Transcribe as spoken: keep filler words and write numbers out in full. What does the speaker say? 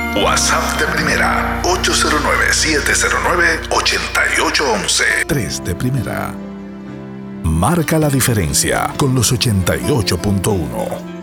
WhatsApp de Primera, ocho cero nueve, siete cero nueve, ocho ocho uno uno. tres de Primera. Marca la diferencia con los ochenta y ocho punto uno.